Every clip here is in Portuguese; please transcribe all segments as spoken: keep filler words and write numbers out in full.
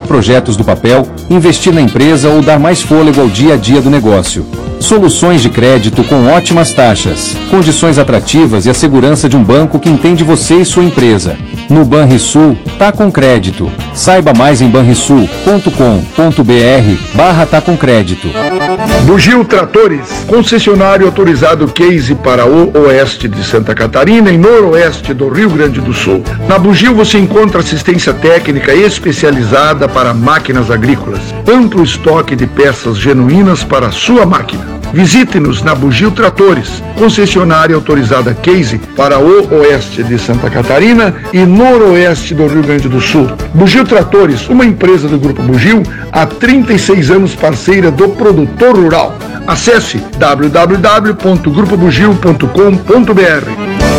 projetos do papel, investir na empresa ou dar mais fôlego ao dia a dia do negócio. Soluções de crédito com ótimas taxas, condições atrativas e a segurança de um banco que entende você e sua empresa. No Banrisul, tá com crédito. Saiba mais em banrisul ponto com ponto br barra tá com crédito. Bugio Tratores, concessionário autorizado Case para o oeste de Santa Catarina e noroeste do Rio Grande do Sul. Na Bugio você encontra assistência técnica especializada para máquinas agrícolas, amplo estoque de peças genuínas para a sua máquina. Visite-nos na Bugio Tratores, concessionária autorizada Case para o oeste de Santa Catarina e noroeste do Rio Grande do Sul. Bugio Tratores, uma empresa do Grupo Bugio, há trinta e seis anos parceira do produtor rural. Acesse w w w ponto grupo bugio ponto com ponto b r.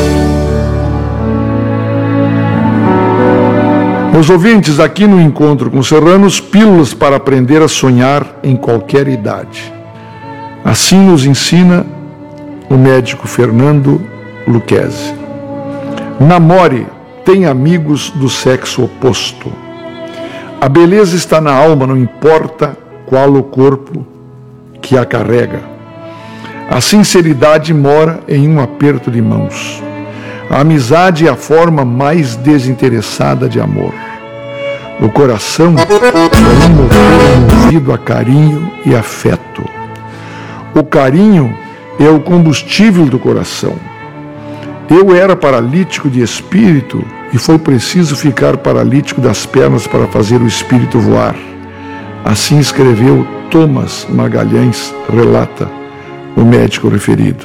Meus ouvintes, aqui no Encontro com Serranos, pílulas para aprender a sonhar em qualquer idade. Assim nos ensina o médico Fernando Lucchesi. Namore, tenha amigos do sexo oposto. A beleza está na alma, não importa qual o corpo que a carrega. A sinceridade mora em um aperto de mãos. A amizade é a forma mais desinteressada de amor. O coração é um motor movido a carinho e afeto. O carinho é o combustível do coração. Eu era paralítico de espírito e foi preciso ficar paralítico das pernas para fazer o espírito voar. Assim escreveu Thomas Magalhães, relata o médico referido.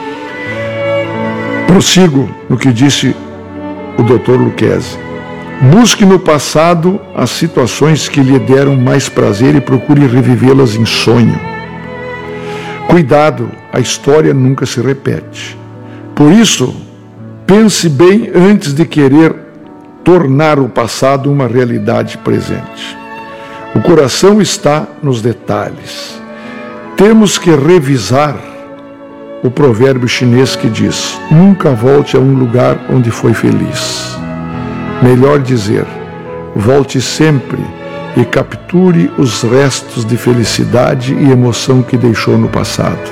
Prossigo no que disse o doutor Lucchesi. Busque no passado as situações que lhe deram mais prazer e procure revivê-las em sonho. Cuidado, a história nunca se repete. Por isso, pense bem antes de querer tornar o passado uma realidade presente. O coração está nos detalhes. Temos que revisar o provérbio chinês que diz: nunca volte a um lugar onde foi feliz. Melhor dizer, volte sempre e capture os restos de felicidade e emoção que deixou no passado.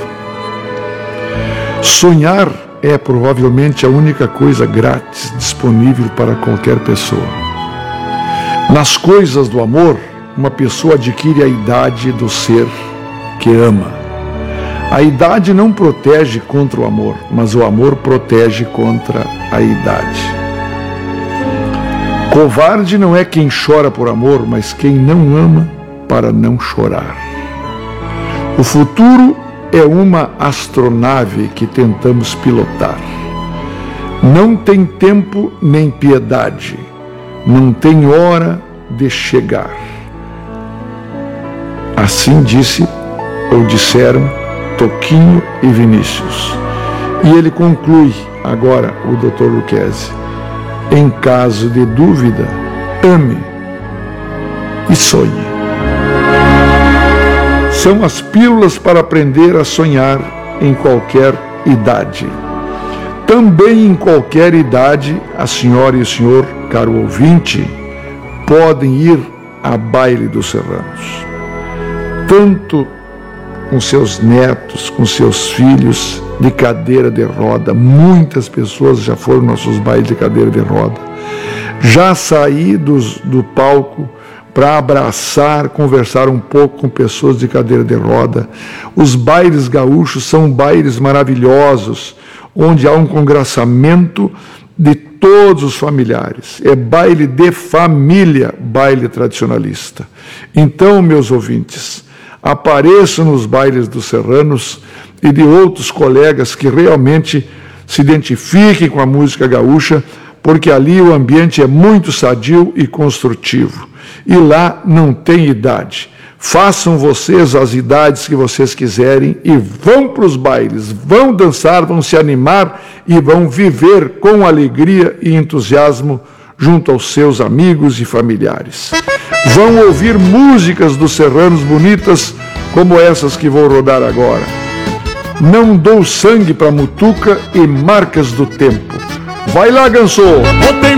Sonhar é provavelmente a única coisa grátis disponível para qualquer pessoa. Nas coisas do amor, uma pessoa adquire a idade do ser que ama. A idade não protege contra o amor, mas o amor protege contra a idade. Covarde não é quem chora por amor, mas quem não ama para não chorar. O futuro é uma astronave que tentamos pilotar. Não tem tempo nem piedade, não tem hora de chegar. Assim disse ou disseram Toquinho e Vinícius. E ele conclui agora, o doutor Lucchesi: em caso de dúvida, ame e sonhe. São as pílulas para aprender a sonhar em qualquer idade. Também em qualquer idade, a senhora e o senhor, caro ouvinte, podem ir a baile dos serranos. Tanto com seus netos, com seus filhos de cadeira de roda. Muitas pessoas já foram nossos bailes de cadeira de roda. Já saí dos, do palco para abraçar, conversar um pouco com pessoas de cadeira de roda. Os bailes gaúchos são bailes maravilhosos, onde há um congraçamento de todos os familiares. É baile de família, baile tradicionalista. Então, meus ouvintes, apareçam nos bailes dos serranos e de outros colegas que realmente se identifiquem com a música gaúcha, porque ali o ambiente é muito sadio e construtivo. E lá não tem idade. Façam vocês as idades que vocês quiserem e vão para os bailes, vão dançar, vão se animar e vão viver com alegria e entusiasmo junto aos seus amigos e familiares. Vão ouvir músicas dos serranos bonitas como essas que vou rodar agora. Não dou sangue para mutuca e marcas do tempo. Vai lá, Gansô! Botei